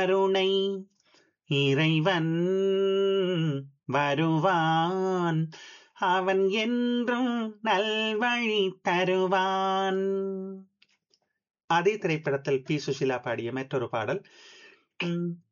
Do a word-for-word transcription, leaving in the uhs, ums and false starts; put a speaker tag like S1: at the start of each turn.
S1: கருணை இறைவன் வருவான், அவன் என்றும் நல்வழி தருவான். அதே திரைப்படத்தில் பி சுஷிலா பாடிய மற்றொரு பாடல். உம்,